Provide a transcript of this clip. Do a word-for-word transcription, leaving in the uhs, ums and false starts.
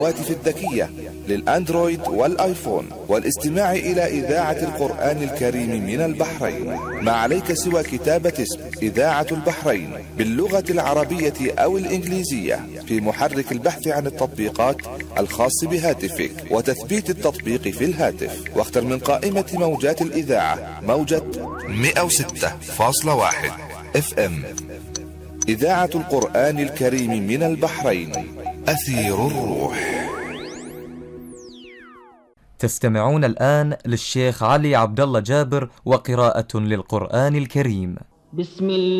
الهواتف الذكية للأندرويد والآيفون والاستماع إلى إذاعة القرآن الكريم من البحرين. ما عليك سوى كتابة اسم إذاعة البحرين باللغة العربية أو الإنجليزية في محرك البحث عن التطبيقات الخاص بهاتفك وتثبيت التطبيق في الهاتف، واختر من قائمة موجات الإذاعة موجة مئة وستة فاصلة واحد اف ام. إذاعة القرآن الكريم من البحرين، أثير الروح. تستمعون الآن للشيخ علي عبد الله جابر وقراءة للقرآن الكريم. بسم الله